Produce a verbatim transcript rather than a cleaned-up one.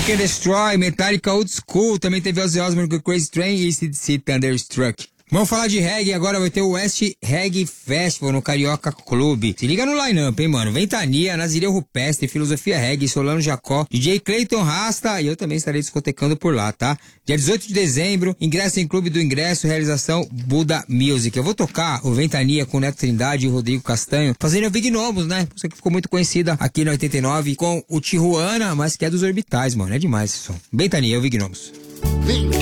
Seek and Destroy, Metallica Old School, também teve Ozzy Osbourne com Crazy Train e A C D C Thunderstruck. Vamos falar de reggae, agora vai ter o West Reggae Festival no Carioca Clube. Se liga no line-up, hein, mano. Ventania, Nazireu Rupestre, Filosofia Reggae, Solano Jacó, D J Clayton Rasta e eu também estarei discotecando por lá, tá? Dia dezoito de dezembro, ingresso em Clube do Ingresso, realização Buda Music. Eu vou tocar o Ventania com o Neto Trindade e o Rodrigo Castanho, fazendo o Big Gnomos, né? Você que ficou muito conhecida aqui no oitenta e nove com o Tijuana, mas que é dos Orbitais, mano. É demais esse som. Ventania, o Big Gnomos. Ventania.